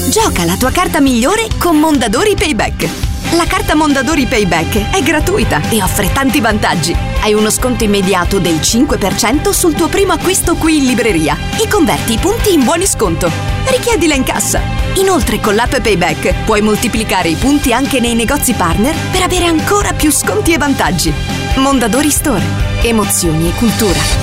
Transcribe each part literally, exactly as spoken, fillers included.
Gioca la tua carta migliore con Mondadori Payback. La carta Mondadori Payback è gratuita e offre tanti vantaggi. Hai uno sconto immediato del cinque per cento sul tuo primo acquisto qui in libreria e converti i punti in buoni sconto. Richiedila in cassa. Inoltre con l'app Payback puoi moltiplicare i punti anche nei negozi partner per avere ancora più sconti e vantaggi. Mondadori Store. Emozioni e cultura.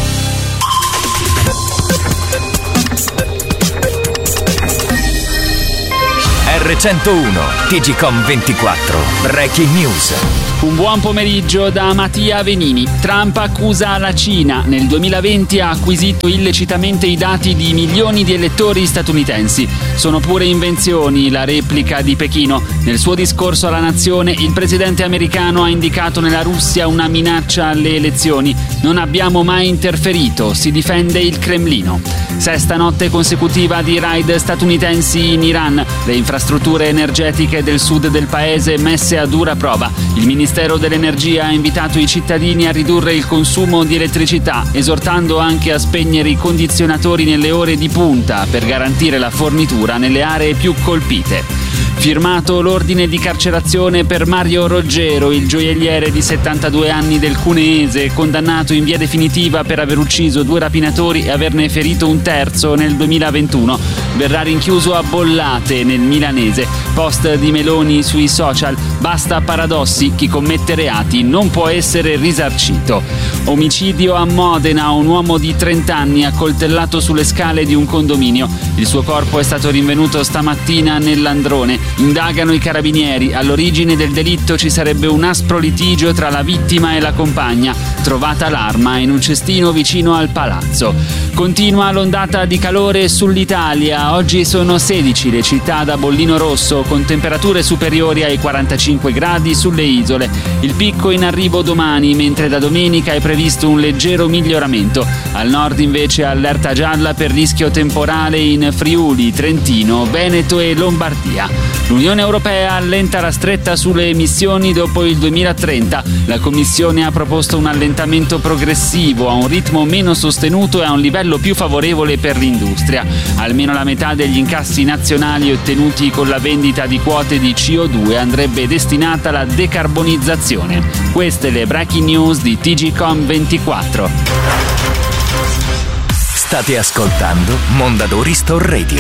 erre centouno T G Com ventiquattro Breaking News. Un buon pomeriggio da Mattia Venini. Trump accusa la Cina. Nel duemilaventi ha acquisito illecitamente i dati di milioni di elettori statunitensi. Sono pure invenzioni, la replica di Pechino. Nel suo discorso alla nazione, il presidente americano ha indicato nella Russia una minaccia alle elezioni. Non abbiamo mai interferito, si difende il Cremlino. Sesta notte consecutiva di raid statunitensi in Iran. Le infrastrutture energetiche del sud del paese messe a dura prova. Il Ministero dell'Energia ha invitato i cittadini a ridurre il consumo di elettricità, esortando anche a spegnere i condizionatori nelle ore di punta per garantire la fornitura nelle aree più colpite. Firmato l'ordine di carcerazione per Mario Roggero, il gioielliere di settantadue anni del Cuneese, condannato in via definitiva per aver ucciso due rapinatori e averne ferito un terzo nel duemilaventuno. Verrà rinchiuso a bollate nel milanese. Post di Meloni sui social: basta paradossi, chi commette reati non può essere risarcito. Omicidio a Modena, un uomo di trenta anni accoltellato sulle scale di un condominio. Il suo corpo è stato rinvenuto stamattina nell'Androne. Indagano i carabinieri. All'origine del delitto ci sarebbe un aspro litigio tra la vittima e la compagna. Trovata l'arma in un cestino vicino al palazzo. Continua l'ondata di calore sull'Italia. Oggi sono sedici le città da bollino rosso, con temperature superiori ai quarantacinque gradi sulle isole. Il picco in arrivo domani, mentre da domenica è previsto un leggero miglioramento. Al nord invece allerta gialla per rischio temporale in Friuli, Trentino, Veneto e Lombardia. L'Unione Europea allenta la stretta sulle emissioni dopo il duemilatrenta. La Commissione ha proposto un allentamento progressivo a un ritmo meno sostenuto e a un livello più favorevole per l'industria. Almeno la metà degli incassi nazionali ottenuti con la vendita di quote di C O due andrebbe destinata alla decarbonizzazione. Queste le breaking news di T G Com ventiquattro. State ascoltando Mondadori Store Radio.